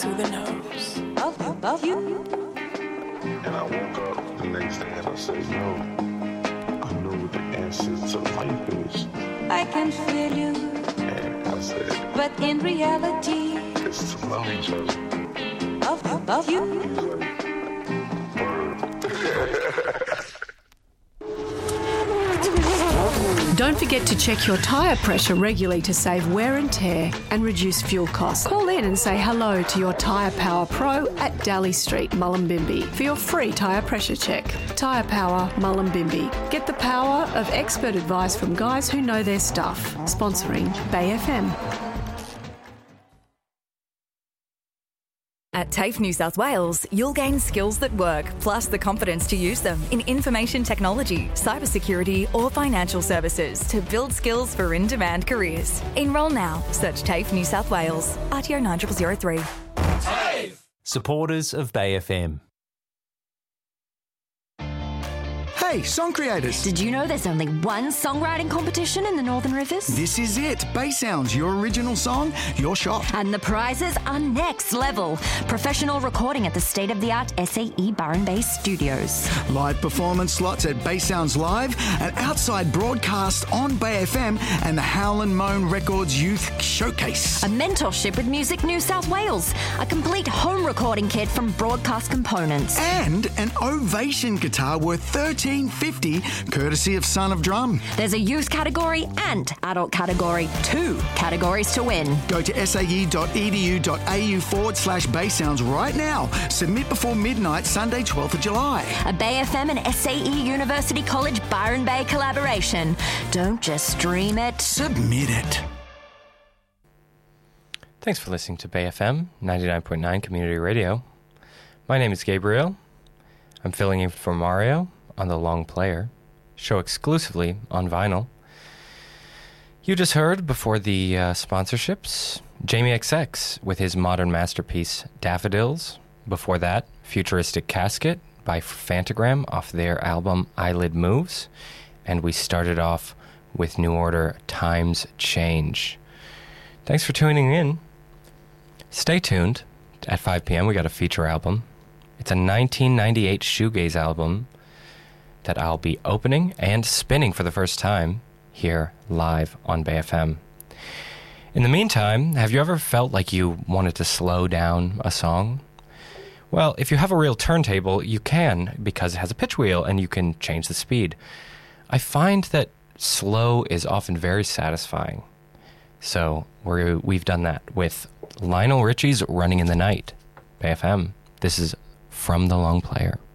to the nose of you. And I woke up the next day and I said, no, I know what the answer to life is. I can feel you. And I said, but in reality, it's to love each other. Of you. He's like, word. Don't forget to check your tyre pressure regularly to save wear and tear and reduce fuel costs. Call in and say hello to your Tyre Power Pro at Daly Street, Mullumbimby for your free tyre pressure check. Tyre Power, Mullumbimby. Get the power of expert advice from guys who know their stuff. Sponsoring Bay FM. At TAFE New South Wales, you'll gain skills that work, plus the confidence to use them in information technology, cybersecurity or financial services to build skills for in-demand careers. Enrol now. Search TAFE New South Wales. RTO 9003. TAFE! Supporters of Bay FM. Hey, song creators! Did you know there's only one songwriting competition in the Northern Rivers? This is it. Bay Sounds, your original song, your shot. And the prizes are next level. Professional recording at the state-of-the-art SAE Byron Bay Studios. Live performance slots at Bay Sounds Live, an outside broadcast on Bay FM, and the Howlin' Moan Records Youth Showcase. A mentorship with Music New South Wales. A complete home recording kit from Broadcast Components. And an Ovation guitar worth $13.50, courtesy of Son of Drum. There's a youth category and adult category. 2 categories to win. Go to sae.edu.au/Bay Sounds right now. Submit before midnight, Sunday, 12th of July. A Bay FM and SAE University College Byron Bay collaboration. Don't just stream it. Submit it. Thanks for listening to Bay FM 99.9 Community Radio. My name is Gabriel. I'm filling in for Mario on The Long Player, show exclusively on vinyl. You just heard, before the sponsorships, Jamie XX with his modern masterpiece Daffodils. Before that, Futuristic Casket by Phantogram off their album Eyelid Moves. And we started off with New Order, Times Change. Thanks for tuning in. Stay tuned. At 5 p.m. we got a feature album. It's a 1998 shoegaze album that I'll be opening and spinning for the first time here live on Bay FM. In the meantime, have you ever felt like you wanted to slow down a song? Well, if you have a real turntable, you can, because it has a pitch wheel and you can change the speed. I find that slow is often very satisfying. So we've done that with Lionel Richie's Running in the Night, Bay FM. This is From the Long Player.